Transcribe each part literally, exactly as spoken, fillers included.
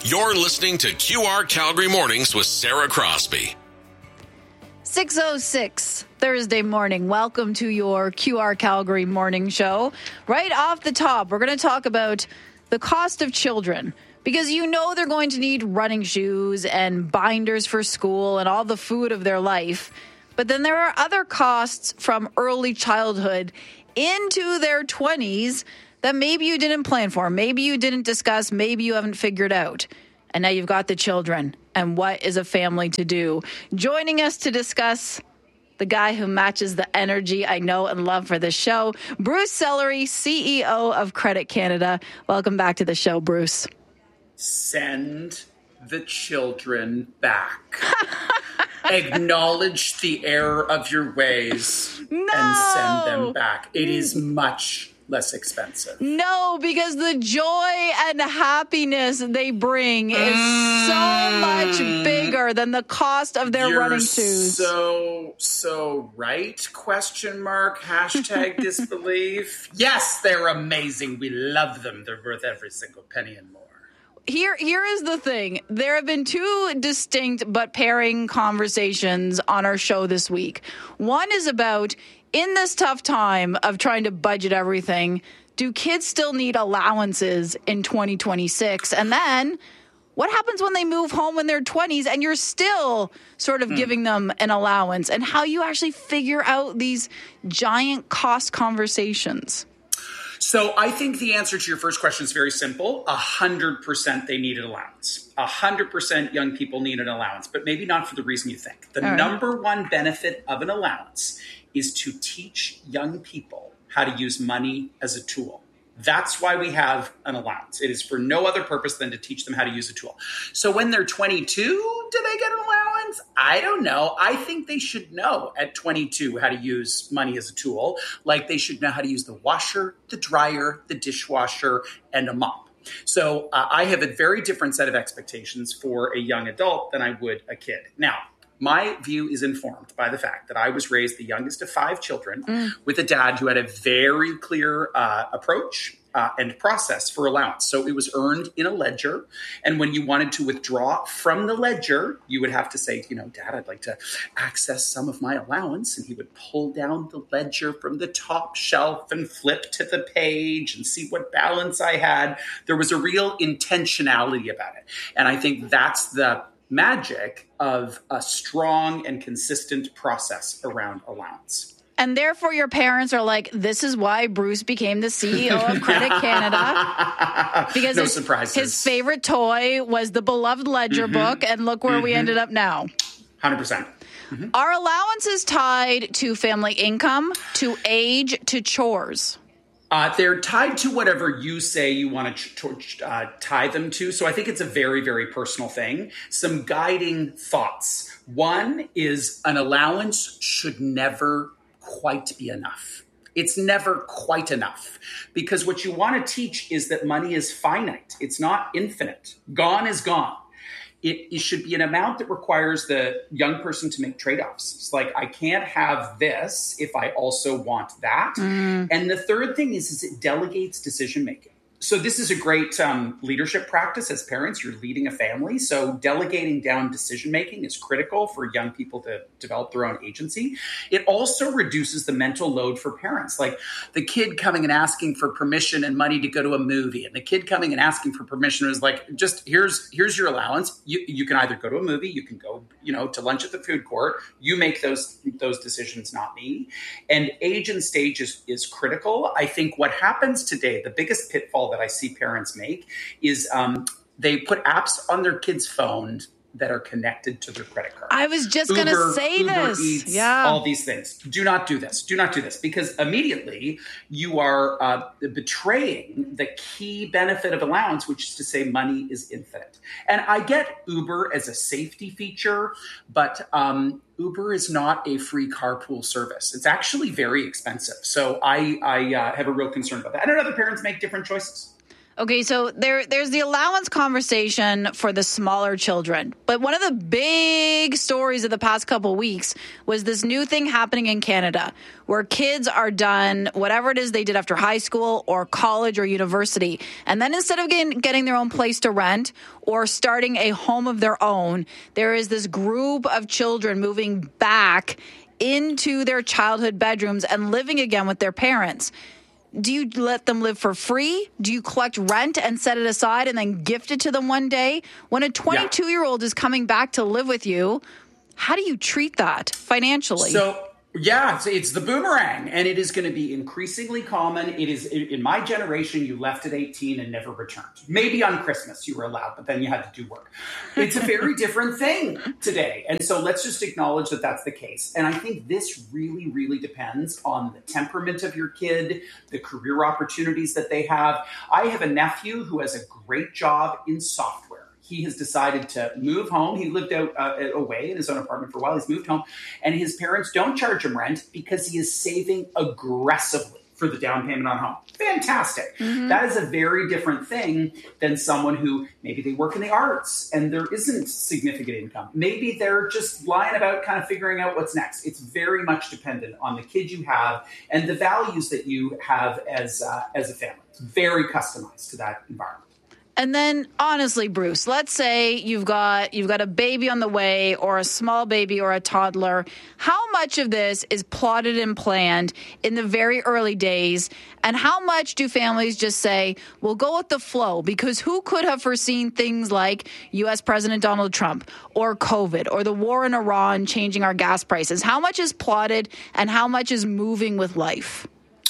You're listening to Q R Calgary Mornings with Sarah Crosby. six oh six Thursday morning. Welcome to your Q R Calgary morning show. Right off the top, we're going to talk about the cost of children, because you know they're going to need running shoes and binders for school and all the food of their life. But then there are other costs from early childhood into their twenties that maybe you didn't plan for, maybe you didn't discuss, maybe you haven't figured out. And now you've got the children. And what is a family to do? Joining us to discuss, the guy who matches the energy I know and love for this show, Bruce Sellery, C E O of Credit Canada. Welcome back to the show, Bruce. Send the children back. Acknowledge the error of your ways no! and send them back. It is much less expensive. No, because the joy and happiness they bring is mm. so much bigger than the cost of their You're running shoes. So, so right? Question mark, hashtag disbelief. Yes, they're amazing. We love them. They're worth every single penny and more. Here, here is the thing. There have been two distinct but pairing conversations on our show this week. One is about, in this tough time of trying to budget everything, do kids still need allowances in twenty twenty-six? And then what happens when they move home in their twenties and you're still sort of mm. giving them an allowance, and how you actually figure out these giant cost conversations? So I think the answer to your first question is very simple. A hundred percent they need an allowance. A hundred percent young people need an allowance, but maybe not for the reason you think. The All right. number one benefit of an allowance is to teach young people how to use money as a tool. That's why we have an allowance. It is for no other purpose than to teach them how to use a tool. So when they're twenty-two, do they get an allowance? I don't know. I think they should know at twenty-two how to use money as a tool. Like they should know how to use the washer, the dryer, the dishwasher, and a mop. So uh, I have a very different set of expectations for a young adult than I would a kid. Now, my view is informed by the fact that I was raised the youngest of five children mm. with a dad who had a very clear uh, approach uh, and process for allowance. So it was earned in a ledger. And when you wanted to withdraw from the ledger, you would have to say, you know, Dad, I'd like to access some of my allowance. And he would pull down the ledger from the top shelf and flip to the page and see what balance I had. There was a real intentionality about it. And I think that's the magic of a strong and consistent process around allowance. And therefore your parents are like, this is why Bruce became the C E O of Credit Canada. Because no his, surprises. His favorite toy was the beloved ledger mm-hmm. book, and look where mm-hmm. we ended up now. one hundred percent. Mm-hmm. Are allowances tied to family income, to age, to chores? Uh, they're tied to whatever you say you want to ch- uh, tie them to. So I think it's a very, very personal thing. Some guiding thoughts. One is an allowance should never quite be enough. It's never quite enough, because what you want to teach is that money is finite. It's not infinite. Gone is gone. It, it should be an amount that requires the young person to make trade-offs. It's like, I can't have this if I also want that. Mm. And the third thing is, is it delegates decision-making. So this is a great um, leadership practice as parents. You're leading a family. So delegating down decision-making is critical for young people to develop their own agency. It also reduces the mental load for parents. Like the kid coming and asking for permission and money to go to a movie, and the kid coming and asking for permission is like, just here's here's your allowance. You you can either go to a movie, you can go, you know, to lunch at the food court. You make those those decisions, not me. And age and stage is, is critical. I think what happens today, the biggest pitfall that I see parents make is um, they put apps on their kids' phone that are connected to their credit card. I was just going to say Uber this. Eats, yeah. all these things. Do not do this. Do not do this, because immediately you are uh, betraying the key benefit of allowance, which is to say money is infinite. And I get Uber as a safety feature, but um, Uber is not a free carpool service. It's actually very expensive. So I, I uh, have a real concern about that. And other parents make different choices. Okay, so there, there's the allowance conversation for the smaller children. But one of the big stories of the past couple weeks was this new thing happening in Canada where kids are done whatever it is they did after high school or college or university. And then instead of getting, getting their own place to rent or starting a home of their own, there is this group of children moving back into their childhood bedrooms and living again with their parents. Do you let them live for free? Do you collect rent and set it aside and then gift it to them one day? When a twenty-two-year-old is coming back to live with you, how do you treat that financially? So, yeah, it's, it's the boomerang, and it is going to be increasingly common. It is in my generation, you left at eighteen and never returned. Maybe on Christmas you were allowed, but then you had to do work. It's a very different thing today. And so let's just acknowledge that that's the case. And I think this really, really depends on the temperament of your kid, the career opportunities that they have. I have a nephew who has a great job in software. He has decided to move home. He lived out uh, away in his own apartment for a while. He's moved home, and his parents don't charge him rent because he is saving aggressively for the down payment on home. Fantastic. Mm-hmm. That is a very different thing than someone who maybe they work in the arts and there isn't significant income. Maybe they're just lying about kind of figuring out what's next. It's very much dependent on the kid you have and the values that you have as uh, as a family. It's very customized to that environment. And then, honestly, Bruce, let's say you've got you've got a baby on the way or a small baby or a toddler. How much of this is plotted and planned in the very early days? And how much do families just say, we'll go with the flow? Because who could have foreseen things like U S President Donald Trump or COVID or the war in Iran changing our gas prices? How much is plotted and how much is moving with life?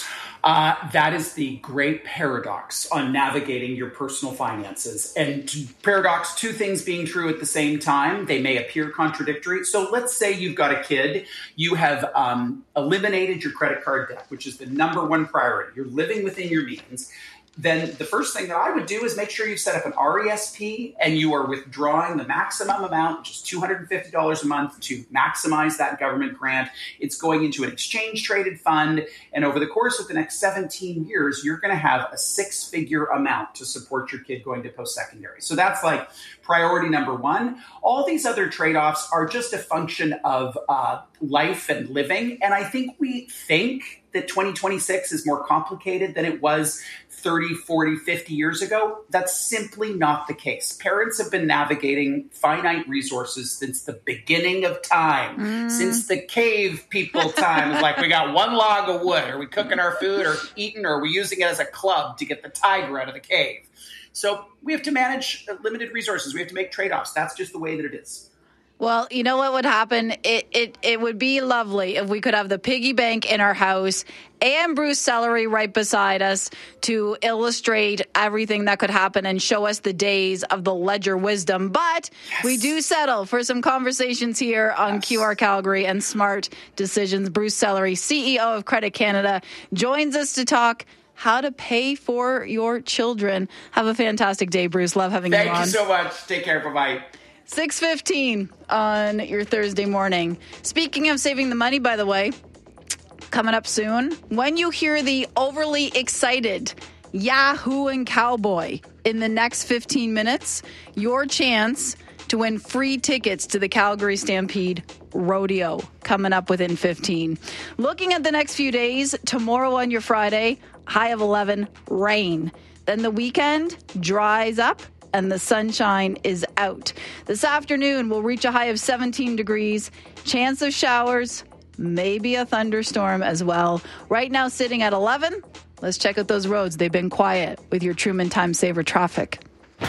Uh, that is the great paradox on navigating your personal finances. And paradox, two things being true at the same time, they may appear contradictory. So let's say you've got a kid, you have um, eliminated your credit card debt, which is the number one priority. You're living within your means. Then the first thing that I would do is make sure you've set up an R E S P and you are withdrawing the maximum amount, which is two hundred fifty dollars a month, to maximize that government grant. It's going into an exchange-traded fund. And over the course of the next seventeen years, you're going to have a six-figure amount to support your kid going to post-secondary. So that's like priority number one. All these other trade-offs are just a function of uh, life and living. And I think we think that twenty twenty-six is more complicated than it was thirty, forty, fifty years ago. That's simply not the case. Parents have been navigating finite resources since the beginning of time, mm. since the cave people time. It's like, we got one log of wood. Are we cooking our food or eating, or are we using it as a club to get the tiger out of the cave? So we have to manage limited resources. We have to make trade-offs. That's just the way that it is. Well, you know what would happen? It it it would be lovely if we could have the piggy bank in our house and Bruce Sellery right beside us to illustrate everything that could happen and show us the days of the ledger wisdom. But yes, we do settle for some conversations here on yes. Q R Calgary and Smart Decisions. Bruce Sellery, C E O of Credit Canada, joins us to talk how to pay for your children. Have a fantastic day, Bruce. Love having Thank you on. Thank you so much. Take care. Bye-bye. six fifteen on your Thursday morning. Speaking of saving the money, by the way, coming up soon, when you hear the overly excited Yahoo and Cowboy in the next fifteen minutes, your chance to win free tickets to the Calgary Stampede Rodeo coming up within fifteen. Looking at the next few days, tomorrow on your Friday, high of eleven, rain. Then the weekend dries up and the sunshine is out. This afternoon, we'll reach a high of seventeen degrees. Chance of showers, maybe a thunderstorm as well. Right now, sitting at eleven. Let's check out those roads. They've been quiet with your Truman Time Saver traffic.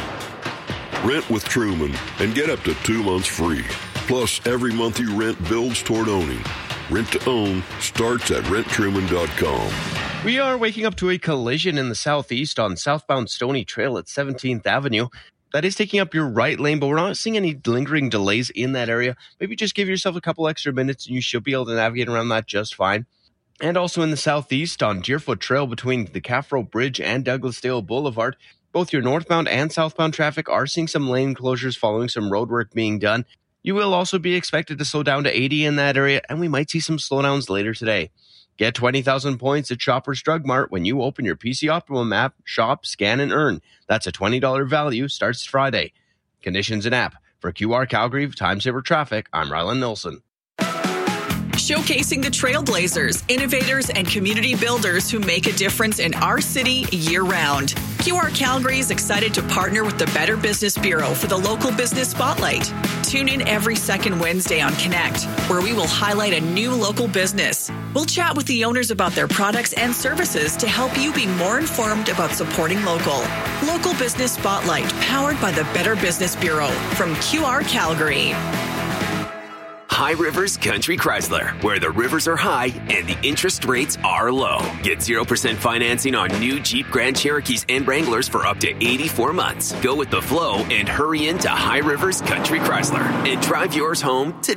Rent with Truman and get up to two months free. Plus, every month you rent builds toward owning. Rent to own starts at rent truman dot com. We are waking up to a collision in the southeast on southbound Stony Trail at seventeenth Avenue. That is taking up your right lane, but we're not seeing any lingering delays in that area. Maybe just give yourself a couple extra minutes and you should be able to navigate around that just fine. And also in the southeast on Deerfoot Trail between the Caffro Bridge and Douglasdale Boulevard, both your northbound and southbound traffic are seeing some lane closures following some road work being done. You will also be expected to slow down to eighty in that area, and we might see some slowdowns later today. Get twenty thousand points at Shoppers Drug Mart when you open your P C Optimum app, shop, scan, and earn. That's a twenty dollars value, starts Friday. Conditions and app. For Q R Calgary Time Saver Traffic, I'm Rylan Nilsson. Showcasing the trailblazers, innovators, and community builders who make a difference in our city year-round. Q R Calgary is excited to partner with the Better Business Bureau for the Local Business Spotlight. Tune in every second Wednesday on Connect, where we will highlight a new local business. We'll chat with the owners about their products and services to help you be more informed about supporting local. Local Business Spotlight, powered by the Better Business Bureau from Q R Calgary. High Rivers Country Chrysler, where the rivers are high and the interest rates are low. Get zero percent financing on new Jeep Grand Cherokees and Wranglers for up to eighty-four months. Go with the flow and hurry into High Rivers Country Chrysler and drive yours home today.